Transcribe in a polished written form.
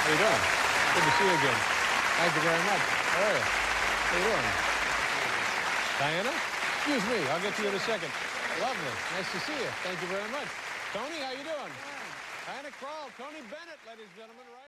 How you doing? Good to see you again. Thank you very much. How are you? How you doing? Diana? Excuse me. I'll get to you in a second. Lovely. Nice to see you. Thank you very much. Tony, how you doing? Diana Krall, Tony Bennett, ladies and gentlemen. Right.